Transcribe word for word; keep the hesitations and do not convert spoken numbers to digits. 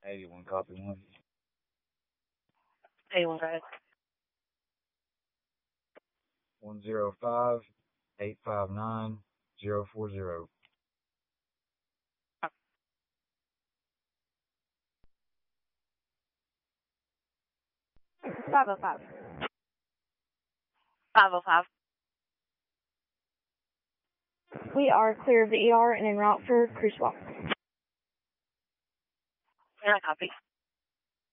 eighty-one, copy one. eighty-one, go ahead. one zero five, eight five nine, zero four zero. five oh five. five oh five. We are clear of the E R and en route for crew swap. Yeah, copy.